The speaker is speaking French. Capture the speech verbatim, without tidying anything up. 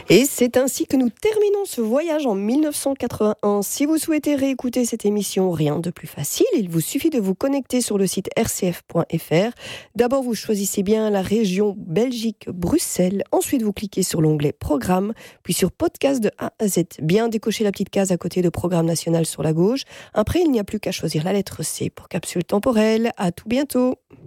Et c'est ainsi que nous terminons ce voyage en dix-neuf cent quatre-vingt-un. Si vous souhaitez réécouter cette émission, rien de plus facile, il vous suffit de vous connecter sur le site r c f point f r. D'abord, vous choisissez bien la région Belgique-Bruxelles. Ensuite, vous cliquez sur l'onglet Programme, puis sur Podcast de A à Z. Bien décocher la petite case à côté de Programme national sur la gauche. Après, il n'y a plus qu'à choisir la lettre C pour Capsule temporelle. À tout bientôt.